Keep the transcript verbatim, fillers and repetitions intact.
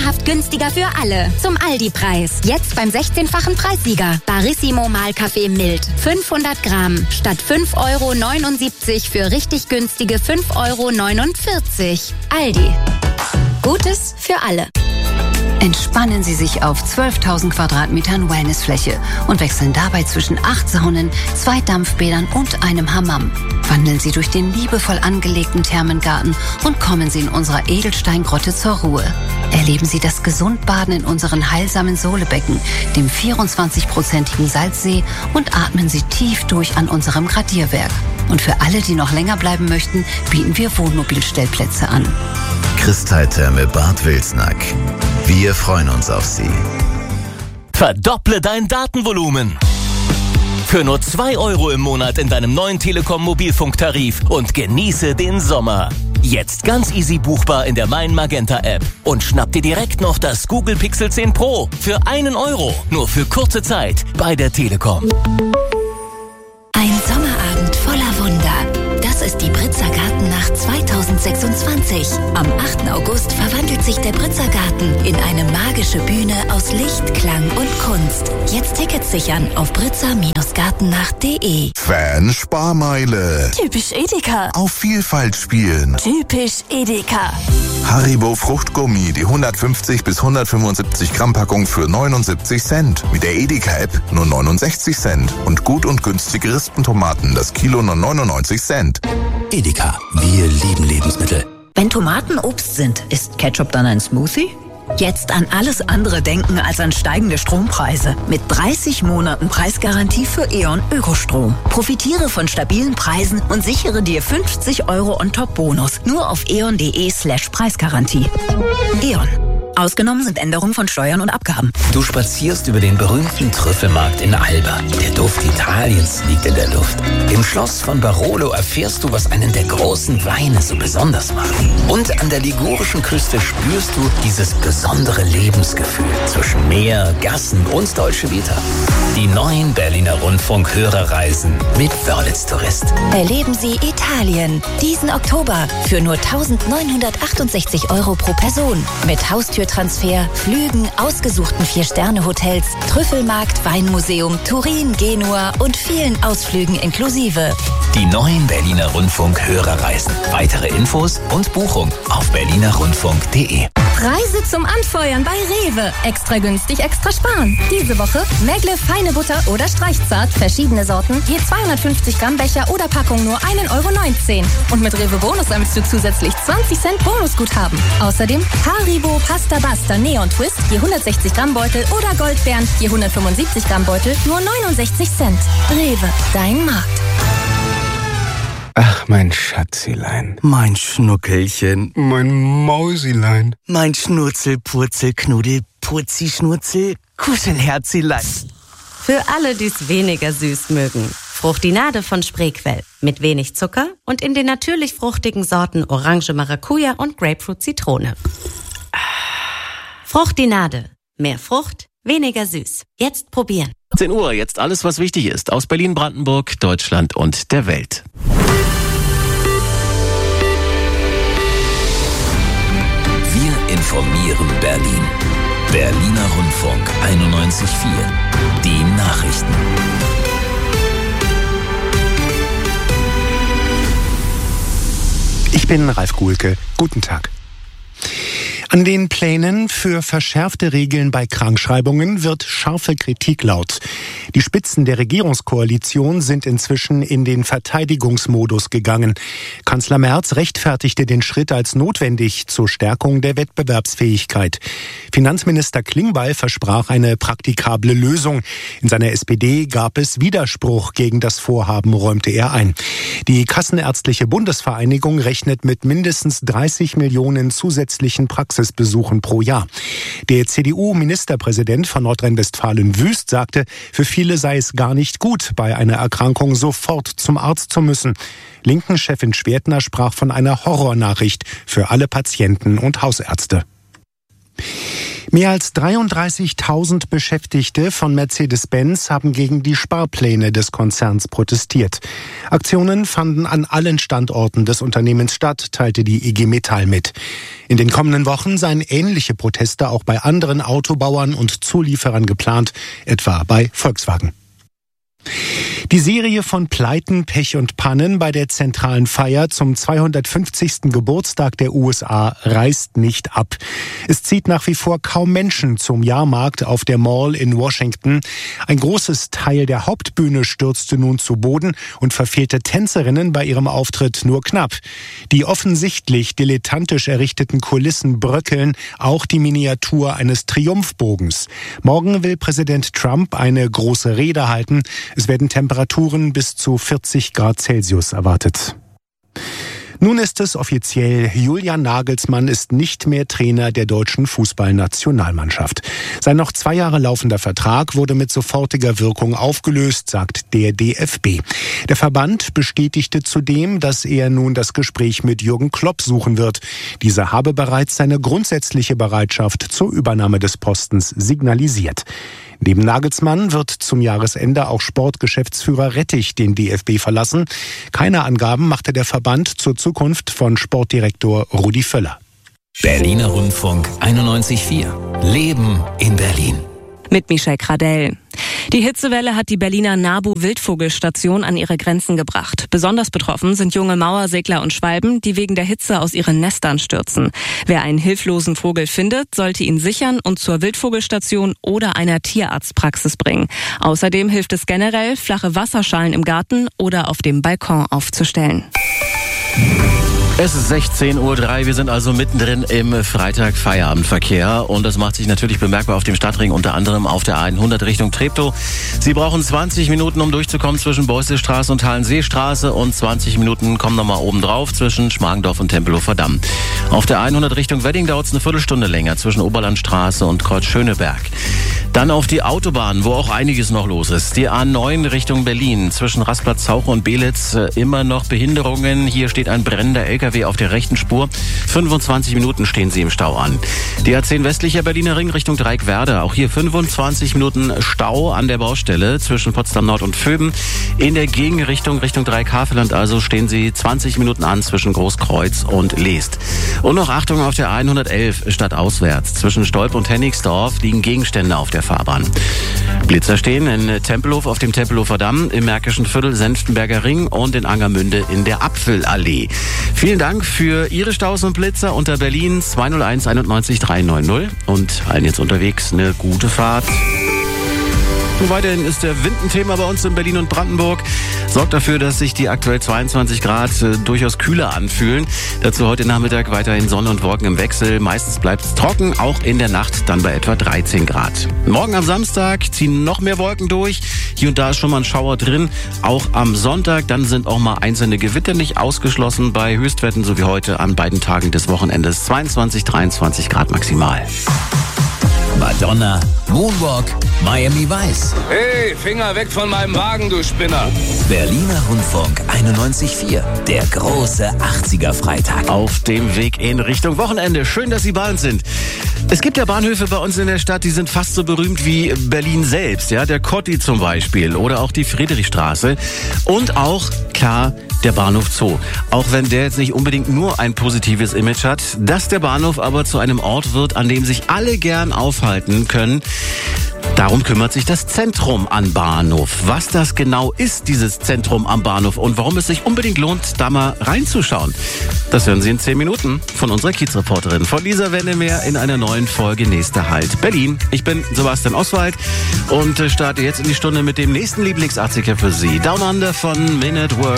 Traumhaft günstiger für alle. Zum Aldi-Preis. Jetzt beim sechzehnfachen Preissieger. Barissimo Mahlkaffee mild. fünfhundert Gramm. Statt fünf Euro neunundsiebzig für richtig günstige fünf Euro neunundvierzig. Aldi. Gutes für alle. Entspannen Sie sich auf zwölftausend Quadratmetern Wellnessfläche und wechseln dabei zwischen acht Saunen, zwei Dampfbädern und einem Hammam. Wandeln Sie durch den liebevoll angelegten Thermengarten und kommen Sie in unserer Edelsteingrotte zur Ruhe. Erleben Sie das Gesundbaden in unseren heilsamen Sohlebecken, dem vierundzwanzig-prozentigen Salzsee und atmen Sie tief durch an unserem Gradierwerk. Und für alle, die noch länger bleiben möchten, bieten wir Wohnmobilstellplätze an. Kristalltherme Bad Wilsnack. Wir freuen uns auf Sie. Verdopple dein Datenvolumen. Für nur zwei Euro im Monat in deinem neuen Telekom-Mobilfunktarif und genieße den Sommer. Jetzt ganz easy buchbar in der Mein Magenta App. Und schnapp dir direkt noch das Google Pixel zehn Pro für einen Euro. Nur für kurze Zeit bei der Telekom. Ein Sommerabend voller Wunder. Das ist die Britzer Gartennacht zweitausendsechsundzwanzig. Am achten August verwandelt sich der Britzer Garten in eine magische Bühne aus Licht, Klang und Kunst. Jetzt Tickets sichern auf britzer gartennacht punkt de. Fansparmeile. Typisch Edeka. Auf Vielfalt spielen. Typisch Edeka. Haribo Fruchtgummi, die hundertfünfzig bis hundertfünfundsiebzig Gramm Packung für neunundsiebzig Cent. Mit der Edeka-App nur neunundsechzig Cent. Und gut und günstige Rispentomaten, das Kilo nur neunundneunzig Cent. Edeka, wir lieben Lebensmittel. Wenn Tomaten Obst sind, ist Ketchup dann ein Smoothie? Jetzt an alles andere denken als an steigende Strompreise. Mit dreißig Monaten Preisgarantie für E.ON Ökostrom. Profitiere von stabilen Preisen und sichere dir fünfzig Euro On-Top-Bonus. Nur auf eon.de slash Preisgarantie. E.ON. Ausgenommen sind Änderungen von Steuern und Abgaben. Du spazierst über den berühmten Trüffelmarkt in Alba. Der Duft Italiens liegt in der Luft. Im Schloss von Barolo erfährst du, was einen der großen Weine so besonders macht. Und an der ligurischen Küste spürst du dieses besondere Lebensgefühl zwischen Meer, Gassen und Dolce Vita. Die neuen Berliner Rundfunk-Hörerreisen mit Wörlitz Tourist. Erleben Sie Italien diesen Oktober für nur eintausendneunhundertachtundsechzig Euro pro Person. Mit Haustürtransfer, Flügen, ausgesuchten Vier-Sterne-Hotels, Trüffelmarkt, Weinmuseum, Turin, Genua und vielen Ausflügen inklusive. Die neuen Berliner Rundfunk-Hörerreisen. Weitere Infos und Buchung auf berliner rundfunk punkt de. Preise zum Anfeuern bei Rewe. Extra günstig, extra sparen. Diese Woche Mägle feine Butter oder Streichzart, verschiedene Sorten, je zweihundertfünfzig Gramm Becher oder Packung nur ein Euro neunzehn. Und mit Rewe Bonus sammelst du zusätzlich zwanzig Cent Bonusguthaben. Außerdem Haribo Pasta Basta Neon Twist, je hundertsechzig Gramm Beutel oder Goldbeeren, je hundertfünfundsiebzig Gramm Beutel, nur neunundsechzig Cent. Rewe, dein Markt. Ach, mein Schatzilein. Mein Schnuckelchen. Mein Mausilein. Mein Schnurzel, Purzel, Knuddel, Purzi, Schnurzel, Kuschelherzilein. Für alle, die es weniger süß mögen. Fruchtinade von Spreequell. Mit wenig Zucker und in den natürlich fruchtigen Sorten Orange, Maracuja und Grapefruit, Zitrone. Fruchtinade. Mehr Frucht, weniger süß. Jetzt probieren. zehn Uhr, jetzt alles, was wichtig ist. Aus Berlin, Brandenburg, Deutschland und der Welt. Wir informieren Berlin. Berliner Rundfunk einundneunzig Komma vier. Die Nachrichten. Ich bin Ralf Guhlke. Guten Tag. An den Plänen für verschärfte Regeln bei Krankschreibungen wird scharfe Kritik laut. Die Spitzen der Regierungskoalition sind inzwischen in den Verteidigungsmodus gegangen. Kanzler Merz rechtfertigte den Schritt als notwendig zur Stärkung der Wettbewerbsfähigkeit. Finanzminister Klingbeil versprach eine praktikable Lösung. In seiner S P D gab es Widerspruch gegen das Vorhaben, räumte er ein. Die Kassenärztliche Bundesvereinigung rechnet mit mindestens dreißig Millionen zusätzlichen Praxisbesuchen pro Jahr. Der C D U-Ministerpräsident von Nordrhein-Westfalen Wüst sagte, für viele sei es gar nicht gut, bei einer Erkrankung sofort zum Arzt zu müssen. Linken-Chefin Schwertner sprach von einer Horrornachricht für alle Patienten und Hausärzte. Mehr als dreiunddreißigtausend Beschäftigte von Mercedes-Benz haben gegen die Sparpläne des Konzerns protestiert. Aktionen fanden an allen Standorten des Unternehmens statt, teilte die I G Metall mit. In den kommenden Wochen seien ähnliche Proteste auch bei anderen Autobauern und Zulieferern geplant, etwa bei Volkswagen. Die Serie von Pleiten, Pech und Pannen bei der zentralen Feier zum zweihundertfünfzigsten Geburtstag der U S A reißt nicht ab. Es zieht nach wie vor kaum Menschen zum Jahrmarkt auf der Mall in Washington. Ein großes Teil der Hauptbühne stürzte nun zu Boden und verfehlte Tänzerinnen bei ihrem Auftritt nur knapp. Die offensichtlich dilettantisch errichteten Kulissen bröckeln, auch die Miniatur eines Triumphbogens. Morgen will Präsident Trump eine große Rede halten. Es werden Temperaturen bis zu vierzig Grad Celsius erwartet. Nun ist es offiziell, Julian Nagelsmann ist nicht mehr Trainer der deutschen Fußballnationalmannschaft. Sein noch zwei Jahre laufender Vertrag wurde mit sofortiger Wirkung aufgelöst, sagt der D F B. Der Verband bestätigte zudem, dass er nun das Gespräch mit Jürgen Klopp suchen wird. Dieser habe bereits seine grundsätzliche Bereitschaft zur Übernahme des Postens signalisiert. Neben Nagelsmann wird zum Jahresende auch Sportgeschäftsführer Rettich den D F B verlassen. Keine Angaben machte der Verband zur Zukunft von Sportdirektor Rudi Völler. Berliner Rundfunk einundneunzig Komma vier. Leben in Berlin. Mit Michelle Kradell. Die Hitzewelle hat die Berliner Nabu-Wildvogelstation an ihre Grenzen gebracht. Besonders betroffen sind junge Mauersegler und Schwalben, die wegen der Hitze aus ihren Nestern stürzen. Wer einen hilflosen Vogel findet, sollte ihn sichern und zur Wildvogelstation oder einer Tierarztpraxis bringen. Außerdem hilft es generell, flache Wasserschalen im Garten oder auf dem Balkon aufzustellen. Es ist sechzehn Uhr drei, wir sind also mittendrin im Freitag-Feierabendverkehr und das macht sich natürlich bemerkbar auf dem Stadtring, unter anderem auf der hundert Richtung Treptow. Sie brauchen zwanzig Minuten, um durchzukommen zwischen Beuselstraße und Hallenseestraße und zwanzig Minuten kommen nochmal oben drauf zwischen Schmargendorf und Tempelhofer Damm. Auf der hundert Richtung Wedding dauert es eine Viertelstunde länger zwischen Oberlandstraße und Kreuz Schöneberg. Dann auf die Autobahn, wo auch einiges noch los ist. Die A neun Richtung Berlin zwischen Rastplatz Zauche und Belitz immer noch Behinderungen. Hier steht ein brennender L K W auf der rechten Spur. fünfundzwanzig Minuten stehen sie im Stau an. Die A zehn westlicher Berliner Ring Richtung Dreieckwerder. Auch hier fünfundzwanzig Minuten Stau an der Baustelle zwischen Potsdam Nord und Vöben. In der Gegenrichtung Richtung Dreieck-Havelland also stehen sie zwanzig Minuten an zwischen Großkreuz und Leest. Und noch Achtung auf der hundertelf stadtauswärts. Zwischen Stolp und Hennigsdorf liegen Gegenstände auf der Fahrbahn. Blitzer stehen in Tempelhof auf dem Tempelhofer Damm, im Märkischen Viertel Senftenberger Ring und in Angermünde in der Apfelallee. Vielen Dank für Ihre Staus und Blitzer unter Berlin zwei null eins einundneunzig drei neun null und allen jetzt unterwegs eine gute Fahrt. Und weiterhin ist der Wind ein Thema bei uns in Berlin und Brandenburg. Sorgt dafür, dass sich die aktuell zweiundzwanzig Grad äh, durchaus kühler anfühlen. Dazu heute Nachmittag weiterhin Sonne und Wolken im Wechsel. Meistens bleibt es trocken, auch in der Nacht dann bei etwa dreizehn Grad. Morgen am Samstag ziehen noch mehr Wolken durch. Hier und da ist schon mal ein Schauer drin. Auch am Sonntag, dann sind auch mal einzelne Gewitter nicht ausgeschlossen bei Höchstwerten, so wie heute an beiden Tagen des Wochenendes. zweiundzwanzig, dreiundzwanzig Grad maximal. Madonna, Moonwalk, Miami Vice. Hey, Finger weg von meinem Wagen, du Spinner. Berliner Rundfunk einundneunzig Komma vier. Der große achtziger-Freitag. Auf dem Weg in Richtung Wochenende. Schön, dass Sie bei uns sind. Es gibt ja Bahnhöfe bei uns in der Stadt, die sind fast so berühmt wie Berlin selbst. Ja, der Kotti zum Beispiel oder auch die Friedrichstraße. Und auch, klar, der Bahnhof Zoo. Auch wenn der jetzt nicht unbedingt nur ein positives Image hat, dass der Bahnhof aber zu einem Ort wird, an dem sich alle gern aufhalten können. Darum kümmert sich das Zentrum am Bahnhof. Was das genau ist, dieses Zentrum am Bahnhof und warum es sich unbedingt lohnt, da mal reinzuschauen, das hören Sie in zehn Minuten von unserer Kiezreporterin, von Lisa Wennemeer in einer neuen Folge Nächster Halt Berlin. Ich bin Sebastian Oswald und starte jetzt in die Stunde mit dem nächsten Lieblings-Achtziger für Sie. Down Under von Men at Work.